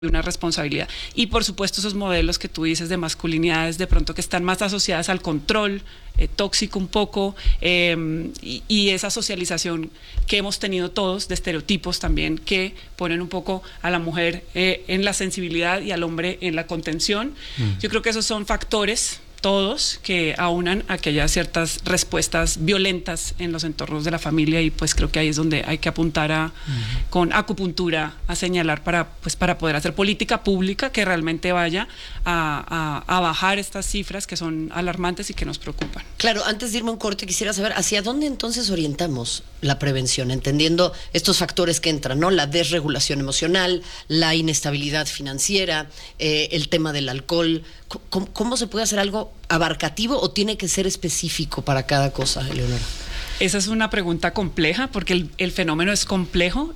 una responsabilidad. Y por supuesto esos modelos que tú dices de masculinidades de pronto que están más asociadas al control tóxico un poco, y esa socialización que hemos tenido todos de estereotipos también que ponen un poco a la mujer en la sensibilidad y al hombre en la contención. Yo creo que esos son factores todos que aunan a que haya ciertas respuestas violentas en los entornos de la familia, y pues creo que ahí es donde hay que apuntar con acupuntura a señalar para poder hacer política pública que realmente vaya a bajar estas cifras que son alarmantes y que nos preocupan. Claro, antes de irme a un corte quisiera saber hacia dónde entonces orientamos la prevención, entendiendo estos factores que entran, ¿no? La desregulación emocional, la inestabilidad financiera, el tema del alcohol. ¿Cómo se puede hacer algo abarcativo o tiene que ser específico para cada cosa, Eleonora? Esa es una pregunta compleja porque el fenómeno es complejo.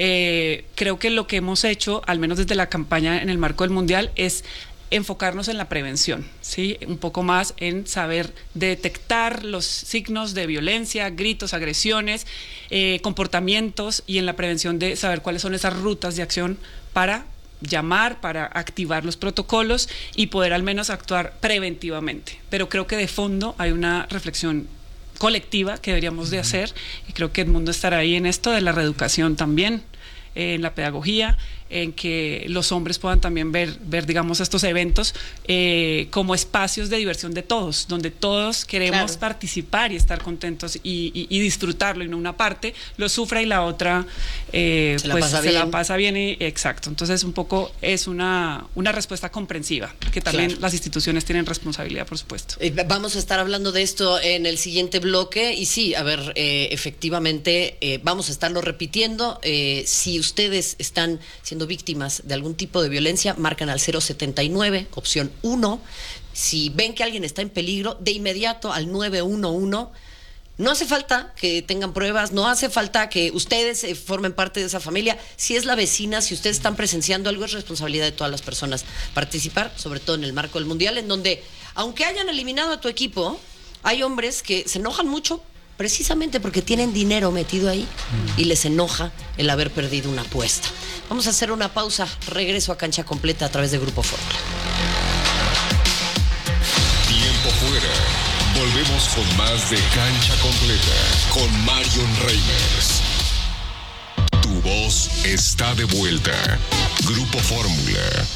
Creo que lo que hemos hecho, al menos desde la campaña en el marco del Mundial, es enfocarnos en la prevención, ¿sí? Un poco más en saber detectar los signos de violencia, gritos, agresiones, comportamientos, y en la prevención de saber cuáles son esas rutas de acción para llamar, para activar los protocolos y poder al menos actuar preventivamente. Pero creo que de fondo hay una reflexión colectiva que deberíamos de hacer, y creo que Edmundo estará ahí en esto de la reeducación también, en la pedagogía, en que los hombres puedan también ver digamos, estos eventos como espacios de diversión de todos, donde todos queremos participar y estar contentos y disfrutarlo, y no una parte lo sufra y la otra se la pasa bien. Exacto. Entonces un poco es una respuesta comprensiva, que también las instituciones tienen responsabilidad, por supuesto. Vamos a estar hablando de esto en el siguiente bloque, y sí, a ver, efectivamente vamos a estarlo repitiendo. Si ustedes están siendo víctimas de algún tipo de violencia, marcan al 079, opción 1. Si ven que alguien está en peligro, de inmediato al 911. No hace falta que tengan pruebas, no hace falta que ustedes formen parte de esa familia. Si es la vecina, si ustedes están presenciando algo, es responsabilidad de todas las personas participar, sobre todo en el marco del Mundial, en donde, aunque hayan eliminado a tu equipo, hay hombres que se enojan mucho precisamente porque tienen dinero metido ahí y les enoja el haber perdido una apuesta. Vamos a hacer una pausa, regreso a Cancha Completa a través de Grupo Fórmula. Tiempo fuera. Volvemos con más de Cancha Completa con Marion Reimers. Tu voz está de vuelta. Grupo Fórmula.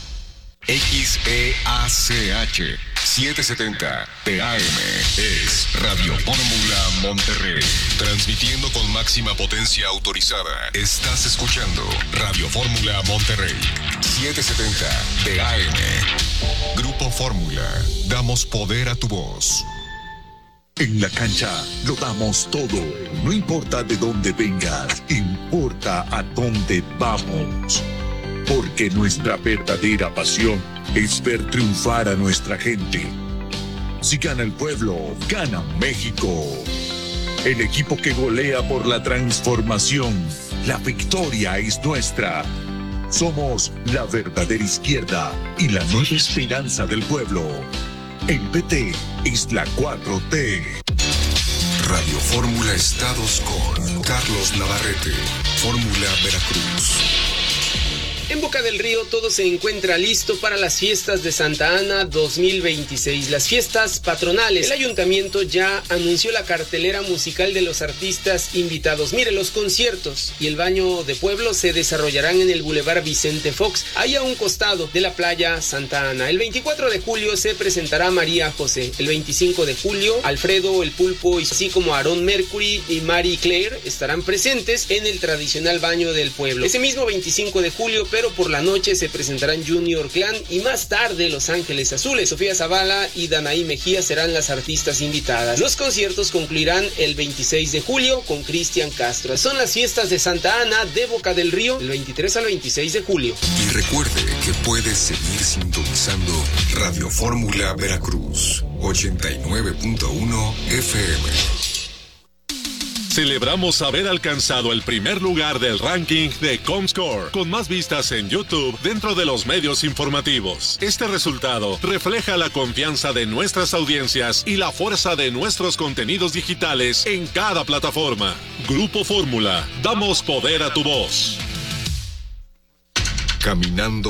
XEACH 770 TAM es Radio Fórmula Monterrey. Transmitiendo con máxima potencia autorizada. Estás escuchando Radio Fórmula Monterrey 770 TAM. Grupo Fórmula. Damos poder a tu voz. En la cancha lo damos todo. No importa de dónde vengas, importa a dónde vamos. Porque nuestra verdadera pasión es ver triunfar a nuestra gente. Si gana el pueblo, gana México. El equipo que golea por la transformación. La victoria es nuestra. Somos la verdadera izquierda y la nueva esperanza del pueblo. El PT es la 4T. Radio Fórmula Estados con Carlos Navarrete. Fórmula Veracruz. En Boca del Río todo se encuentra listo para las fiestas de Santa Ana 2026, las fiestas patronales. El ayuntamiento ya anunció la cartelera musical de los artistas invitados. Mire, los conciertos y el baño de pueblo se desarrollarán en el Boulevard Vicente Fox, ahí a un costado de la playa Santa Ana. El 24 de julio se presentará María José. El 25 de julio, Alfredo el Pulpo, así como Aaron Mercury y Marie Claire estarán presentes en el tradicional baño del pueblo. Ese mismo 25 de julio, pero por la noche se presentarán Junior Clan y más tarde Los Ángeles Azules. Sofía Zavala y Danaí Mejía serán las artistas invitadas. Los conciertos concluirán el 26 de julio con Cristian Castro. Son las fiestas de Santa Ana de Boca del Río, del 23 al 26 de julio. Y recuerde que puedes seguir sintonizando Radio Fórmula Veracruz 89.1 FM. Celebramos haber alcanzado el primer lugar del ranking de Comscore, con más vistas en YouTube dentro de los medios informativos. Este resultado refleja la confianza de nuestras audiencias y la fuerza de nuestros contenidos digitales en cada plataforma. Grupo Fórmula, damos poder a tu voz. caminando